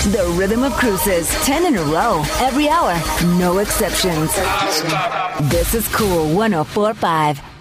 The Rhythm of Cruises, 10 in a row, every hour, no exceptions. This is Cool 104.5.